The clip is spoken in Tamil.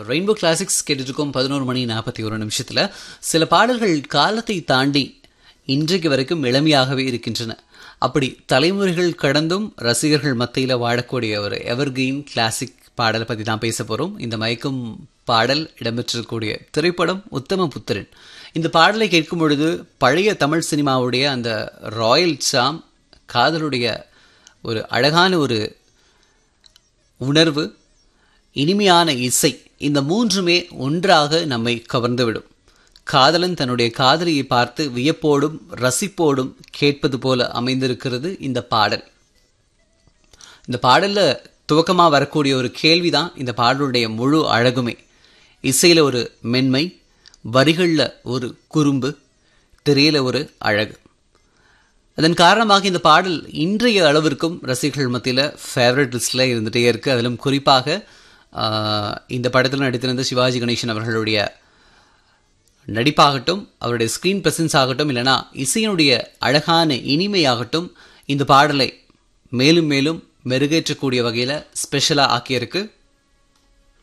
Rainbow classics கேட்டுருக்கோம். 11:41 சில பாடல்கள் காலத்தை தாண்டி இன்றைக்கு வரைக்கும் இளமையாகவே இருக்கின்றன. அப்படி தலைமுறைகள் கடந்தும் ரசிகர்கள் மத்தியில் வாழக்கூடிய ஒரு எவர்கிரீன் கிளாசிக் பாடலை பற்றி தான் பேச போகிறோம். இந்த மயக்கும் பாடல் இடம்பெற்றிருக்கக்கூடிய திரைப்படம் உத்தம புத்திரன். இந்த பாடலை கேட்கும் பொழுது பழைய தமிழ் சினிமாவுடைய அந்த ராயல் சாம், காதலுடைய ஒரு அழகான ஒரு உணர்வு, இனிமையான இசை, இந்த மூன்றுமே ஒன்றாக நம்மை கவர்ந்துவிடும். காதலன் தன்னுடைய காதலியை பார்த்து வியப்போடும் ரசிப்போடும் கேட்பது போல அமைந்திருக்கிறது இந்த பாடல். இந்த பாடலில் துவக்கமாக வரக்கூடிய ஒரு கேள்விதான் இந்த பாடலுடைய முழு அழகுமே. இசையில் ஒரு மென்மை, வரிகளில் ஒரு குறும்பு, திரையில் ஒரு அழகு. அதன் காரணமாக இந்த பாடல் இன்றைய அளவிற்கும் ரசிகர்கள் மத்தியில் ஃபேவரட் லிஸ்டில் இருந்துகிட்டே இருக்குது. அதிலும் குறிப்பாக இந்த படத்தில் நடித்திருந்த சிவாஜி கணேசன் அவர்களுடைய நடிப்பாகட்டும், அவருடைய ஸ்க்ரீன் பிரசன்ஸ் ஆகட்டும், இல்லைனா இசையினுடைய அழகான இனிமையாகட்டும், இந்த பாடலை மேலும் மேலும் மெருகேற்றக்கூடிய வகையில் ஸ்பெஷலாக ஆக்கியிருக்கு